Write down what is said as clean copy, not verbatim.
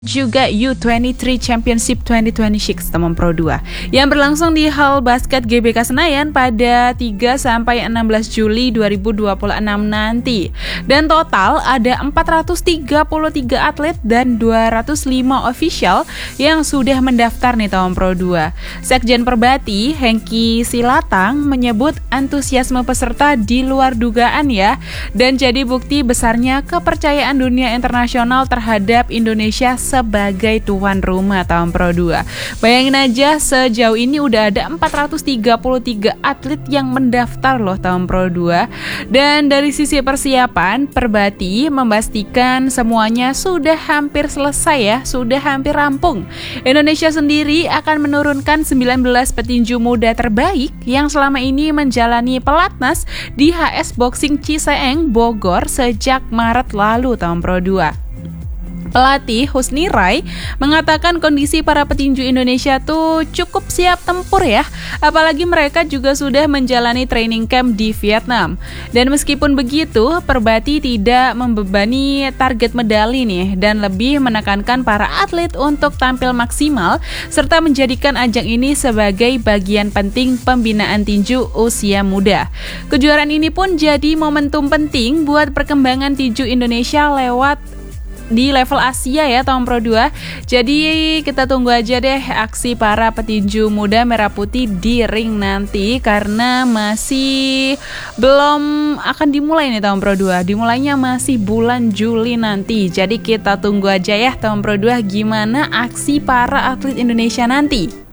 Juga U23 Championship 2026 teman Pro 2 yang berlangsung di Hall Basket GBK Senayan pada 3-16 Juli 2026 nanti. Dan total ada 433 atlet dan 205 official yang sudah mendaftar nih teman Pro 2. Sekjen Perbati Hengki Silatang menyebut antusiasme peserta di luar dugaan ya, dan jadi bukti besarnya kepercayaan dunia internasional terhadap Indonesia sebagai tuan rumah tahun Pro 2. Bayangin aja, sejauh ini udah ada 433 atlet yang mendaftar loh tahun Pro 2. Dan dari sisi persiapan, Perbati memastikan semuanya sudah hampir selesai ya, sudah hampir rampung. Indonesia sendiri akan menurunkan 19 petinju muda terbaik yang selama ini menjalani pelatnas di HS Boxing Ciseeng, Bogor sejak Maret lalu tahun Pro 2. Pelatih Husni Rai mengatakan kondisi para petinju Indonesia tuh cukup siap tempur ya, apalagi mereka juga sudah menjalani training camp di Vietnam. Dan meskipun begitu, Perbati tidak membebani target medali nih, dan lebih menekankan para atlet untuk tampil maksimal serta menjadikan ajang ini sebagai bagian penting pembinaan tinju usia muda. Kejuaraan ini pun jadi momentum penting buat perkembangan tinju Indonesia di level Asia ya tahun Pro 2. Jadi kita tunggu aja deh aksi para petinju muda merah putih di ring nanti, karena masih belum akan dimulai nih tahun Pro 2. Dimulainya masih bulan Juli nanti. Jadi kita tunggu aja ya tahun Pro 2 gimana aksi para atlet Indonesia nanti.